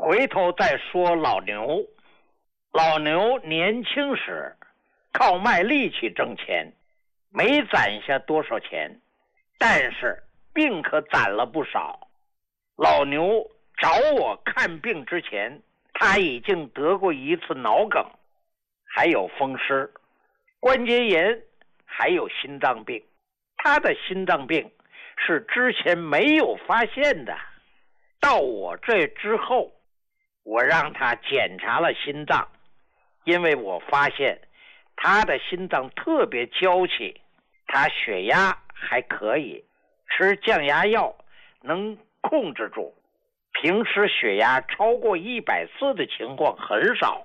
回头再说老牛。老牛年轻时靠卖力气挣钱，没攒下多少钱，但是病可攒了不少。老牛找我看病之前，他已经得过一次脑梗，还有风湿、关节炎，还有心脏病。他的心脏病是之前没有发现的，到我这之后，我让他检查了心脏，因为我发现他的心脏特别娇气，他血压还可以，吃降压药能控制住，平时血压超过140的情况很少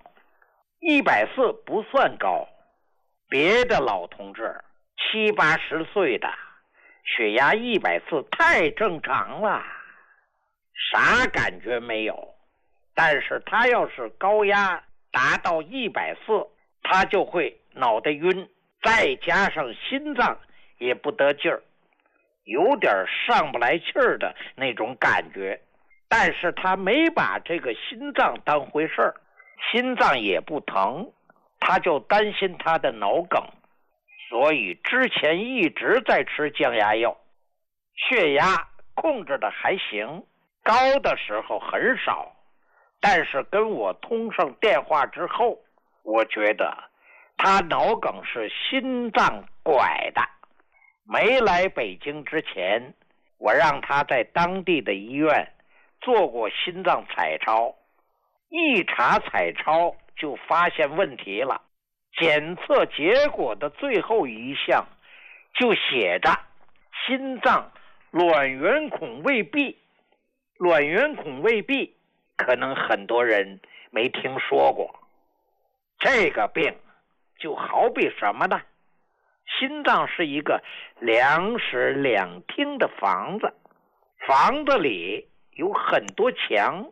，140不算高。别的老同志70、80岁的血压140太正常了，啥感觉没有。但是他要是高压达到140，他就会脑袋晕，再加上心脏也不得劲儿，有点上不来气儿的那种感觉。但是他没把这个心脏当回事儿，心脏也不疼，他就担心他的脑梗，所以之前一直在吃降压药，血压控制的还行，高的时候很少。但是跟我通上电话之后，我觉得他脑梗是心脏拐的。没来北京之前，我让他在当地的医院做过心脏彩超，一查彩超就发现问题了。检测结果的最后一项就写着心脏卵圆孔未闭。卵圆孔未闭可能很多人没听说过。这个病就好比什么呢？心脏是一个2室2厅的房子，房子里有很多墙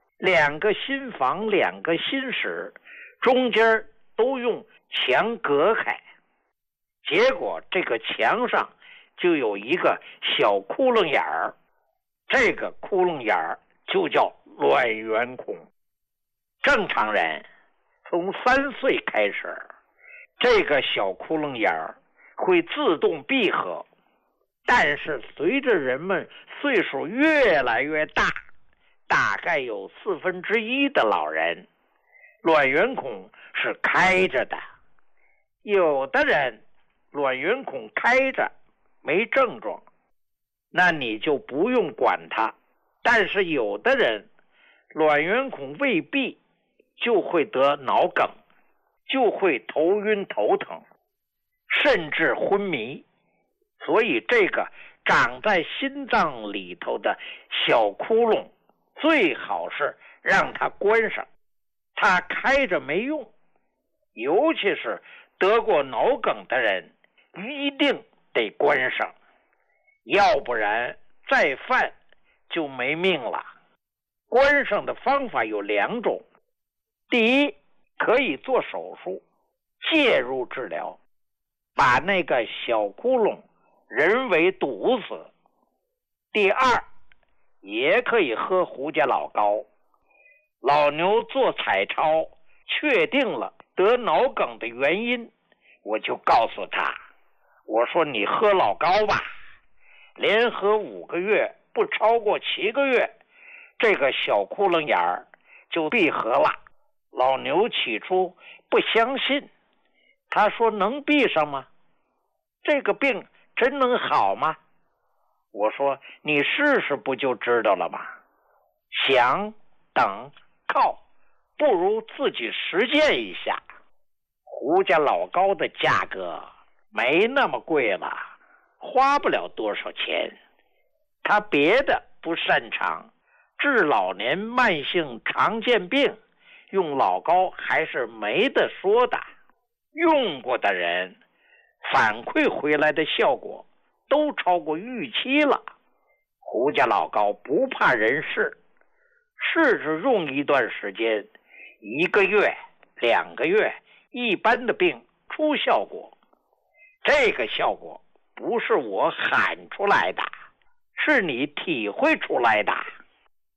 ，2个新房2个新室，中间都用墙隔开，结果这个墙上就有一个小窟窿眼儿，这个窟窿眼儿就叫卵圆孔。正常人从3岁开始，这个小窟窿眼儿会自动闭合，但是随着人们岁数越来越大，大概有1/4的老人卵圆孔是开着的。有的人卵圆孔开着没症状，那你就不用管它。但是有的人卵圆孔未闭就会得脑梗，就会头晕头疼，甚至昏迷。所以这个长在心脏里头的小窟窿最好是让它关上，它开着没用。尤其是得过脑梗的人一定得关上，要不然再犯就没命了。关上的方法有2种。第一，可以做手术介入治疗，把那个小窟窿人为堵死。第二，也可以喝胡家老膏。老牛做彩超确定了得脑梗的原因，我就告诉他，我说你喝老膏吧，连喝5个月，不超过7个月，这个小窟窿眼儿就闭合了。老牛起初不相信，他说能闭上吗？这个病真能好吗？我说你试试不就知道了吗？想等靠，不如自己实践一下。胡家老膏的价格没那么贵了，花不了多少钱。他别的不擅长，治老年慢性常见病用老膏还是没得说的。用过的人反馈回来的效果都超过预期了。胡家老膏不怕人试，试着用一段时间，1个月、2个月，一般的病出效果。这个效果不是我喊出来的，是你体会出来的。